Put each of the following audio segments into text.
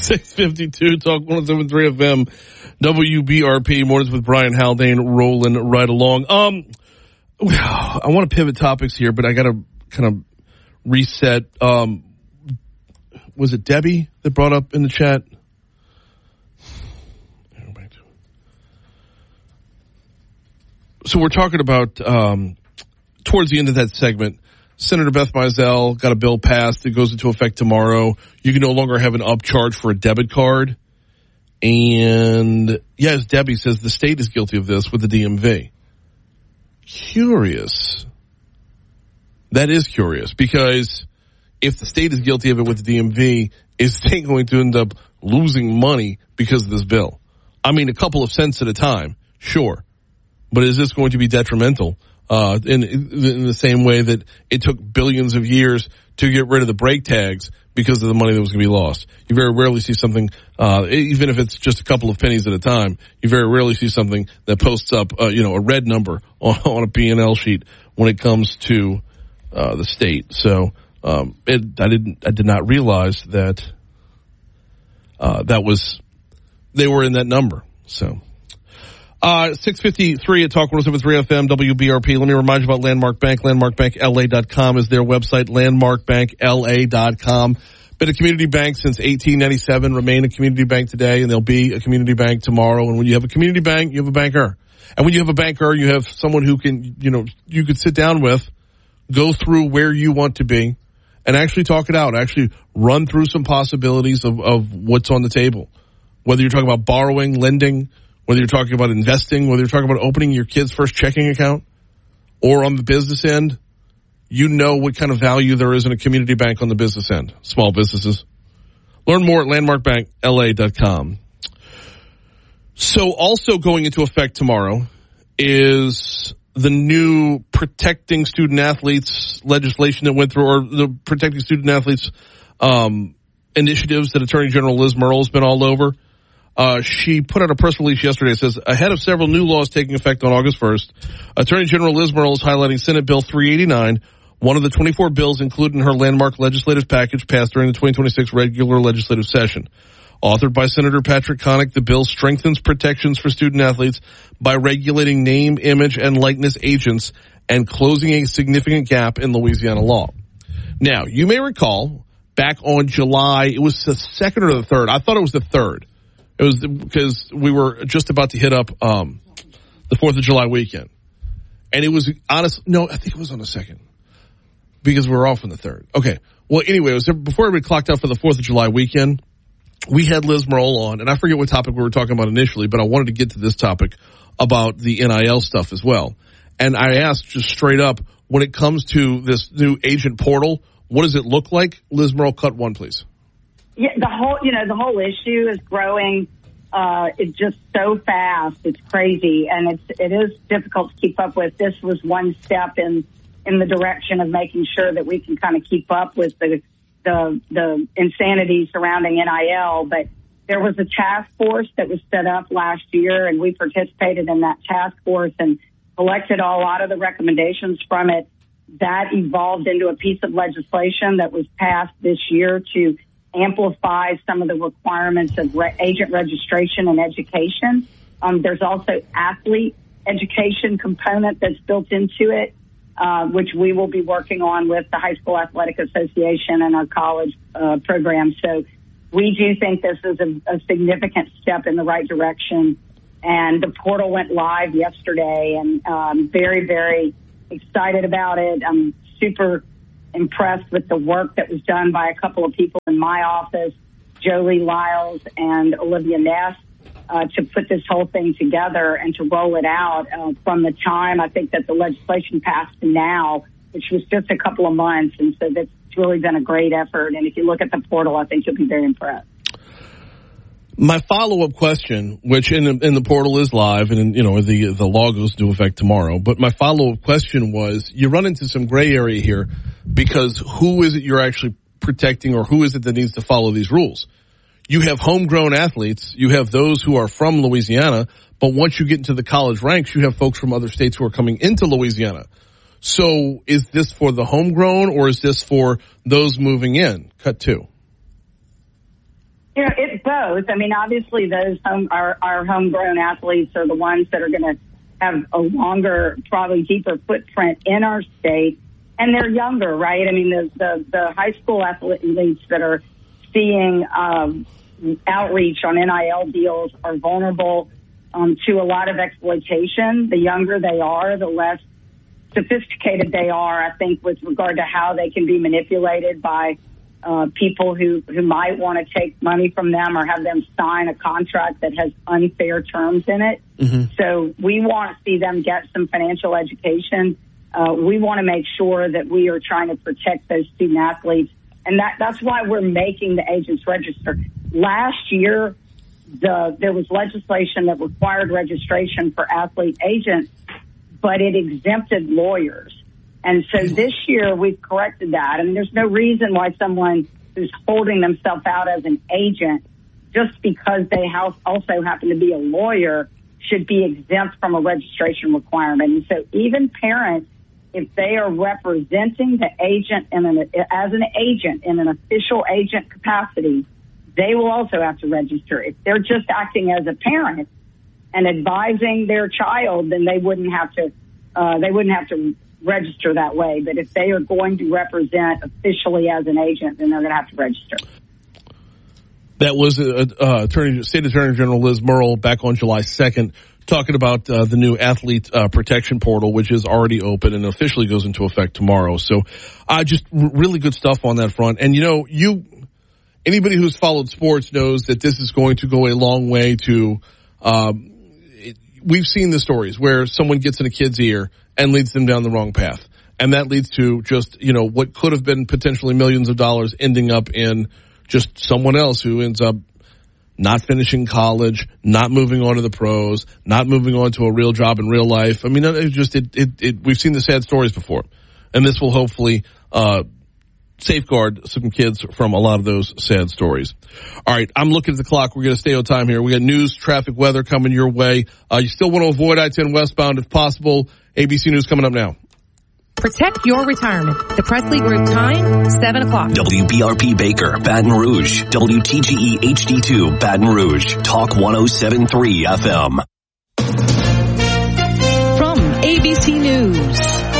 652 Talk 107.3 FM WBRP. Mornings with Brian Haldane rolling right along. I want to pivot topics here, but I got to kind of reset. Was it Debbie that brought up in the chat? So we're talking about, towards the end of that segment, Senator Beth Mizell got a bill passed. It goes into effect tomorrow. You can no longer have an upcharge for a debit card. And yes, Debbie says the state is guilty of this with the DMV. Curious. That is curious, because if the state is guilty of it with the DMV, is the state going to end up losing money because of this bill? I mean, a couple of cents at a time, sure. But is this going to be detrimental in the same way that it took billions of years to get rid of the brake tags because of the money that was going to be lost? You very rarely see something, even if it's just a couple of pennies at a time, you very rarely see something that posts up, a red number on a P&L sheet when it comes to the state. So I did not realize that they were in that number. So. 653 at Talk 107.3 FM WBRP. Let me remind you about Landmark Bank. LandmarkBankLA.com is their website. LandmarkBankLA.com. Been a community bank since 1897. Remain a community bank today, and they'll be a community bank tomorrow. And when you have a community bank, you have a banker. And when you have a banker, you have someone who can, you could sit down with, go through where you want to be, and actually talk it out. Actually run through some possibilities of what's on the table. Whether you're talking about borrowing, lending, whether you're talking about investing, whether you're talking about opening your kid's first checking account, or on the business end, you know what kind of value there is in a community bank on the business end. Small businesses. Learn more at landmarkbankla.com. So also going into effect tomorrow is the new protecting student athletes legislation that went through, or the protecting student athletes initiatives that Attorney General Liz Murrill has been all over. She put out a press release yesterday. It says, ahead of several new laws taking effect on August 1st, Attorney General Liz Murrill is highlighting Senate Bill 389, one of the 24 bills included in her landmark legislative package passed during the 2026 regular legislative session. Authored by Senator Patrick Connick, the bill strengthens protections for student athletes by regulating name, image, and likeness agents and closing a significant gap in Louisiana law. Now, you may recall, back on July, it was the second or the third. I thought it was the third. It was because we were just about to hit up the 4th of July weekend. And it was I think it was on the second, because we were off on the third. Okay. Well, anyway, it was before everybody clocked out for the 4th of July weekend. We had Liz Murrill on, and I forget what topic we were talking about initially, but I wanted to get to this topic about the NIL stuff as well. And I asked just straight up, when it comes to this new agent portal, what does it look like? Liz Murrill, cut one, please. Yeah, the whole issue is growing. It's just so fast. It's crazy, and it is difficult to keep up with. This was one step in the direction of making sure that we can kind of keep up with the insanity surrounding NIL. But there was a task force that was set up last year, and we participated in that task force and collected a lot of the recommendations from it. That evolved into a piece of legislation that was passed this year to amplify some of the requirements of agent registration and education. There's also athlete education component that's built into it, which we will be working on with the High School Athletic Association and our college program. So we do think this is a significant step in the right direction. And the portal went live yesterday, and very, very excited about it. I'm super impressed with the work that was done by a couple of people in my office, Jolie Lyles and Olivia Ness, to put this whole thing together and to roll it out from the time I think that the legislation passed to now, which was just a couple of months. And so that's really been a great effort. And if you look at the portal, I think you'll be very impressed. My follow-up question, which in the portal is live, and the law goes into effect tomorrow, but my follow-up question was, you run into some gray area here, because who is it you're actually protecting, or who is it that needs to follow these rules? You have homegrown athletes, you have those who are from Louisiana, but once you get into the college ranks, you have folks from other states who are coming into Louisiana. So is this for the homegrown, or is this for those moving in? Cut two. both. I mean, obviously those our homegrown athletes are the ones that are going to have a longer, probably deeper footprint in our state. And they're younger, right? I mean, the high school athletes that are seeing outreach on NIL deals are vulnerable to a lot of exploitation. The younger they are, the less sophisticated they are, I think, with regard to how they can be manipulated by people who might want to take money from them or have them sign a contract that has unfair terms in it. Mm-hmm. So we want to see them get some financial education. We want to make sure that we are trying to protect those student athletes. And that's why we're making the agents register. Last year, there was legislation that required registration for athlete agents, but it exempted lawyers. And so this year we've corrected that. I mean, there's no reason why someone who's holding themselves out as an agent, just because they also happen to be a lawyer, should be exempt from a registration requirement. And so even parents, if they are representing the agent as an agent in an official agent capacity, they will also have to register. If they're just acting as a parent and advising their child, then they wouldn't have to register that way. But if they are going to represent officially as an agent, then they're going to have to register. That was State Attorney General Liz Murrill back on July 2nd talking about the new athlete protection portal, which is already open and officially goes into effect tomorrow. So just really good stuff on that front. And, anybody who's followed sports knows that this is going to go a long way to we've seen the stories where someone gets in a kid's ear and leads them down the wrong path. And that leads to just, what could have been potentially millions of dollars ending up in just someone else who ends up not finishing college, not moving on to the pros, not moving on to a real job in real life. I mean, we've seen the sad stories before. And this will hopefully safeguard some kids from a lot of those sad stories. All right, I'm looking at the clock. We're going to stay on time here. We got news, traffic, weather coming your way. You still want to avoid I-10 westbound if possible. ABC News coming up now. Protect your retirement. The Presley Group time, 7 o'clock. WBRP Baker, Baton Rouge. WTGE HD2, Baton Rouge. Talk 107.3 FM. From ABC News,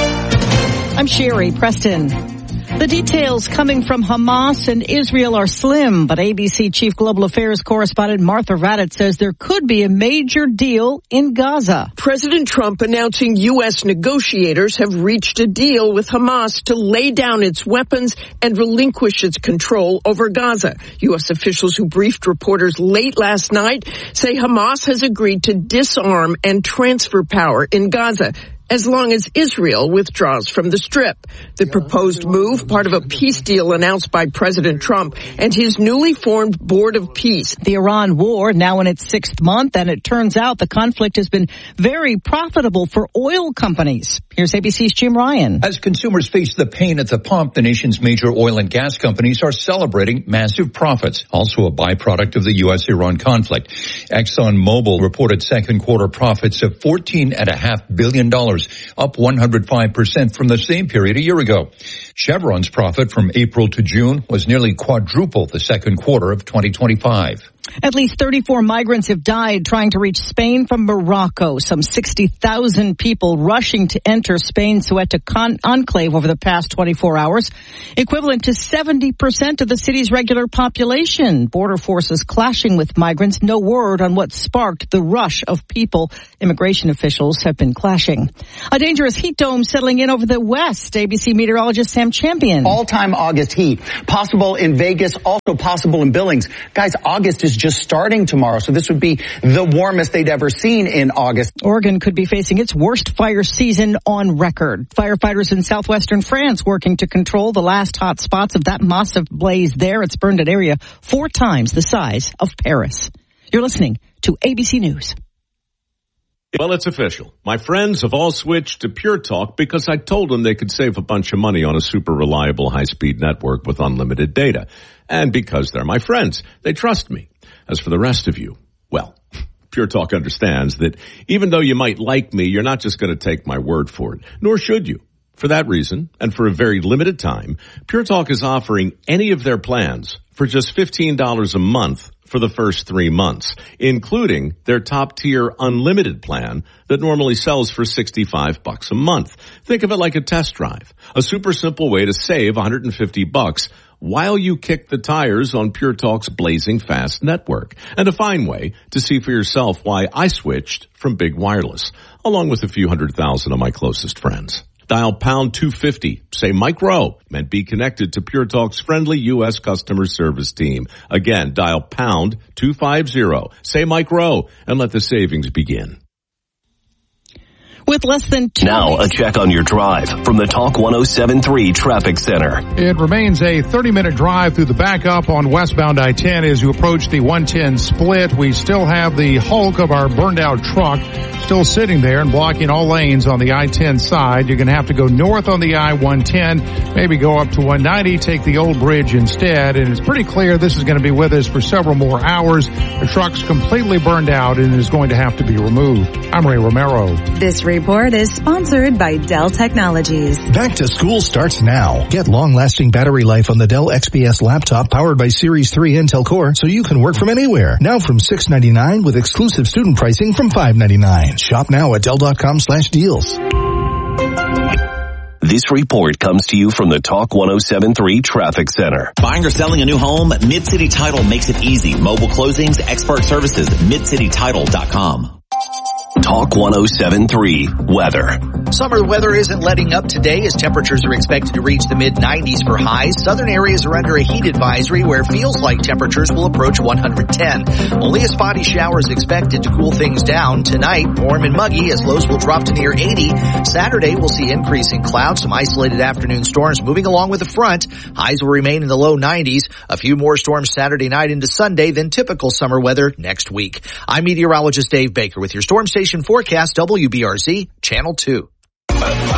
I'm Sherry Preston. The details coming from Hamas and Israel are slim, but ABC Chief Global Affairs correspondent Martha Raddatz says there could be a major deal in Gaza. President Trump announcing U.S. negotiators have reached a deal with Hamas to lay down its weapons and relinquish its control over Gaza. U.S. officials who briefed reporters late last night say Hamas has agreed to disarm and transfer power in Gaza as long as Israel withdraws from the Strip. The proposed move, part of a peace deal announced by President Trump and his newly formed Board of Peace. The Iran war now in its 6th month, and it turns out the conflict has been very profitable for oil companies. Here's ABC's Jim Ryan. As consumers face the pain at the pump, the nation's major oil and gas companies are celebrating massive profits, also a byproduct of the U.S.-Iran conflict. ExxonMobil reported second quarter profits of $14.5 billion. Up 105% from the same period a year ago. Chevron's profit from April to June was nearly quadruple the second quarter of 2025. At least 34 migrants have died trying to reach Spain from Morocco. Some 60,000 people rushing to enter Spain's Ceuta enclave over the past 24 hours, equivalent to 70% of the city's regular population. Border forces clashing with migrants. No word on what sparked the rush of people. Immigration officials have been clashing. A dangerous heat dome settling in over the west. ABC meteorologist Sam Champion. All-time August heat. Possible in Vegas, also possible in Billings. Guys, August is just starting tomorrow, so this would be the warmest they'd ever seen in August. Oregon could be facing its worst fire season on record. Firefighters in southwestern France working to control the last hot spots of that massive blaze there. It's burned an area 4 times the size of Paris. You're listening to ABC News. Well, it's official. My friends have all switched to Pure Talk because I told them they could save a bunch of money on a super reliable high-speed network with unlimited data. And because they're my friends, they trust me. As for the rest of you, well, Pure Talk understands that even though you might like me, you're not just going to take my word for it, nor should you. For that reason, and for a very limited time, Pure Talk is offering any of their plans for just $15 a month for the first 3 months, including their top-tier unlimited plan that normally sells for $65 a month. Think of it like a test drive, a super simple way to save $150 while you kick the tires on Pure Talk's blazing fast network, and a fine way to see for yourself why I switched from Big Wireless, along with a few 100,000 of my closest friends. Dial pound 250, say Mike Rowe, and be connected to Pure Talk's friendly U.S. customer service team. Again, dial pound 250, say Mike Rowe, and let the savings begin. With less than 2 Now, a check on your drive from the Talk 107.3 Traffic Center. It remains a 30-minute drive through the backup on westbound I-10 as you approach the 110 split. We still have the hulk of our burned-out truck still sitting there and blocking all lanes on the I-10 side. You're going to have to go north on the I-110, maybe go up to 190, take the old bridge instead. And it's pretty clear this is going to be with us for several more hours. The truck's completely burned out and is going to have to be removed. I'm Ray Romero. This report is sponsored by Dell Technologies. Back to school starts now. Get long-lasting battery life on the Dell XPS laptop powered by Series 3 Intel Core so you can work from anywhere. Now from $699 with exclusive student pricing from $599. Shop now at Dell.com/deals. This report comes to you from the Talk 107.3 Traffic Center. Buying or selling a new home? Mid-City Title makes it easy. Mobile closings, expert services, MidCityTitle.com. Talk 107.3 Weather. Summer weather isn't letting up today as temperatures are expected to reach the mid-90s for highs. Southern areas are under a heat advisory where it feels like temperatures will approach 110. Only a spotty shower is expected to cool things down. Tonight, warm and muggy as lows will drop to near 80. Saturday, we'll see increasing clouds, some isolated afternoon storms moving along with the front. Highs will remain in the low 90s. A few more storms Saturday night into Sunday than typical summer weather next week. I'm meteorologist Dave Baker with your Storm Station forecast, WBRZ Channel 2.